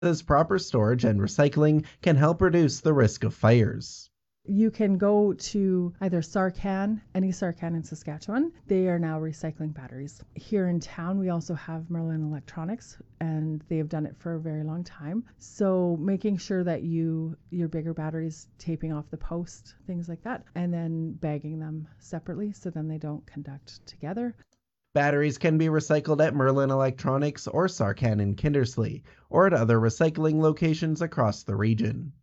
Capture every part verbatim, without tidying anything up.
as proper storage and recycling can help reduce the risk of fires. You can go to either Sarcan, any Sarcan in Saskatchewan. They are now recycling batteries. Here in town, we also have Merlin Electronics, and they have done it for a very long time. So making sure that you, your bigger batteries, taping off the post, things like that, and then bagging them separately so then they don't conduct together. Batteries can be recycled at Merlin Electronics or Sarcan in Kindersley, or at other recycling locations across the region.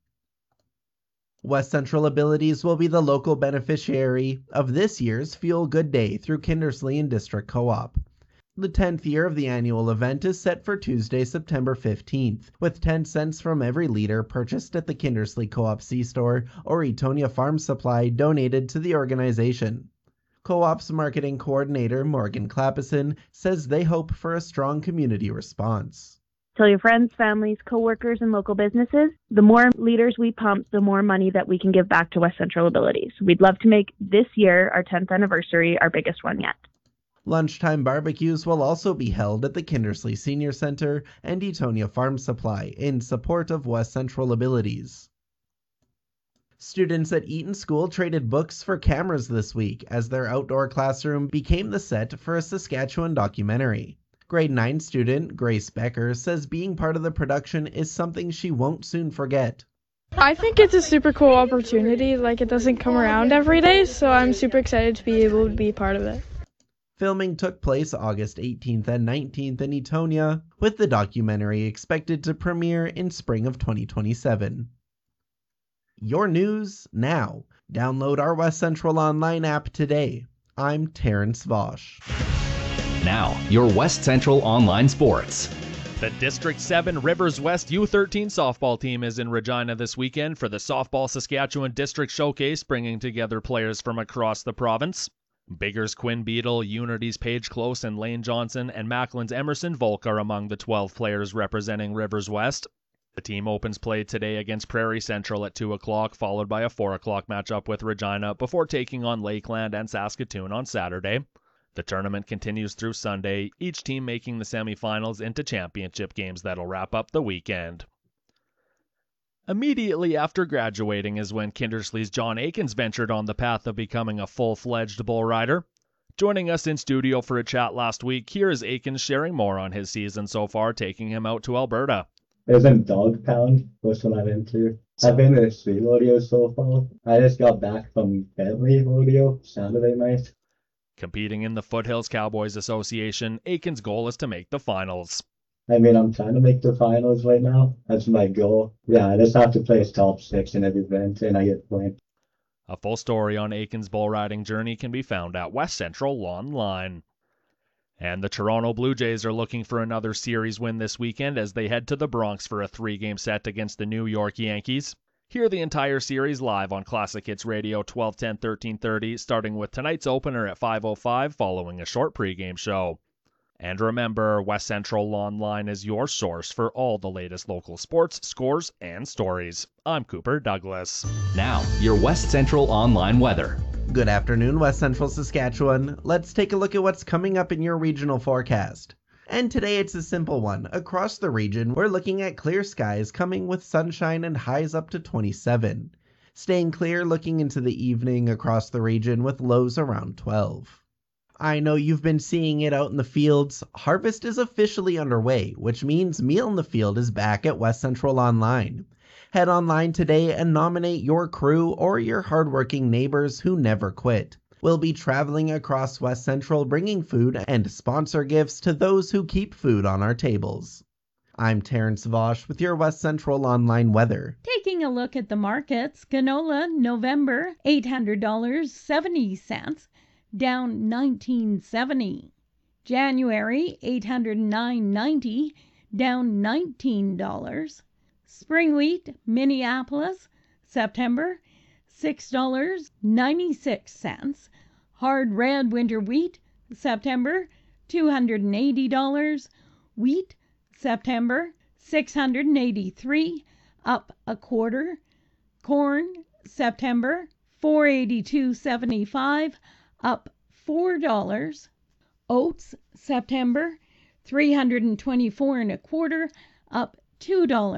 West Central Abilities will be the local beneficiary of this year's Fuel Good Day through Kindersley and District Co-op. The tenth year of the annual event is set for Tuesday, September fifteenth, with ten cents from every liter purchased at the Kindersley Co-op C-Store or Etonia Farm Supply donated to the organization. Co-op's marketing coordinator Morgan Clappison says they hope for a strong community response. Tell your friends, families, coworkers, and local businesses. The more liters we pump, the more money that we can give back to West Central Abilities. We'd love to make this year, our tenth anniversary, our biggest one yet. Lunchtime barbecues will also be held at the Kindersley Senior Center and Etonia Farm Supply in support of West Central Abilities. Students at Eaton School traded books for cameras this week as their outdoor classroom became the set for a Saskatchewan documentary. Grade nine student Grace Becker says being part of the production is something she won't soon forget. I think it's a super cool opportunity, like it doesn't come around every day, so I'm super excited to be able to be part of it. Filming took place August eighteenth and nineteenth in Etonia, with the documentary expected to premiere in spring of twenty twenty-seven. Your news now. Download our West Central Online app today. I'm Terrence Vosch. Now, your West Central Online Sports. The District seven Rivers West U thirteen softball team is in Regina this weekend for the Softball Saskatchewan District Showcase, bringing together players from across the province. Bigger's Quinn Beadle, Unity's Paige Close and Lane Johnson, and Macklin's Emerson Volk are among the twelve players representing Rivers West. The team opens play today against Prairie Central at two o'clock, followed by a four o'clock matchup with Regina, before taking on Lakeland and Saskatoon on Saturday. The tournament continues through Sunday, each team making the semifinals into championship games that'll wrap up the weekend. Immediately after graduating is when Kindersley's John Aikens ventured on the path of becoming a full-fledged bull rider. Joining us in studio for a chat last week, here is Aikens sharing more on his season so far, taking him out to Alberta. It was in Dog Pound, was what I went to. I've been to three rodeos so far. I just got back from Bentley rodeo Saturday night. Competing in the Foothills Cowboys Association, Aikens' goal is to make the finals. I mean, I'm trying to make the finals right now. That's my goal. Yeah, I just have to place top six in every event, and I get points. A full story on Aikens' bull riding journey can be found at West Central Online. And the Toronto Blue Jays are looking for another series win this weekend as they head to the Bronx for a three-game set against the New York Yankees. Hear the entire series live on Classic Hits Radio twelve ten, thirteen thirty, starting with tonight's opener at five oh five following a short pregame show. And remember, West Central Online is your source for all the latest local sports, scores, and stories. I'm Cooper Douglas. Now, your West Central Online weather. Good afternoon, West Central Saskatchewan. Let's take a look at what's coming up in your regional forecast. And today it's a simple one. Across the region, we're looking at clear skies coming with sunshine and highs up to twenty-seven. Staying clear looking into the evening across the region with lows around twelve. I know you've been seeing it out in the fields. Harvest is officially underway, which means Meal in the Field is back at West Central Online. Head online today and nominate your crew or your hardworking neighbors who never quit. We'll be traveling across West Central bringing food and sponsor gifts to those who keep food on our tables. I'm Terrence Vosch with your West Central Online weather. Taking a look at the markets, canola November eight hundred dollars and seventy cents, down nineteen seventy. January eight hundred nine ninety, down nineteen dollars. Spring wheat Minneapolis September six dollars and ninety-six cents. Hard red winter wheat September two hundred eighty dollars. Wheat September six hundred eighty-three, up a quarter. Corn September four eighty-two seventy-five, up four dollars. Oats September three hundred twenty-four and a quarter, up two dollars.